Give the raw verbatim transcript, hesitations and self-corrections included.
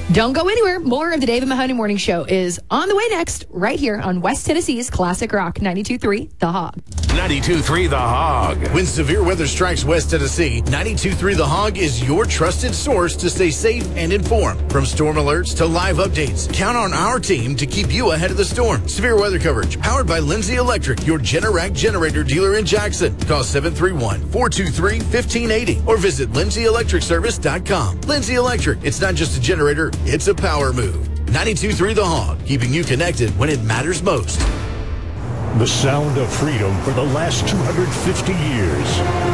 Don't go anywhere. More of the David Mahoney Morning Show is on the way next, right here on West Tennessee's Classic Rock ninety-two point three The Hog. ninety-two point three The Hog. When severe weather strikes West Tennessee, ninety-two point three The Hog is your trusted source to stay safe and informed. From storm alerts to live updates, count on our team to keep you ahead of the storm. Severe weather coverage powered by Lindsay Electric, your Generac generator dealer in Jackson. Call seven three one, four two three, one five eight zero or visit lindsay electric service dot com. Lindsay Electric, it's not just a generator, it's a power move. ninety-two point three The Hog, keeping you connected when it matters most. The sound of freedom for the last two hundred fifty years.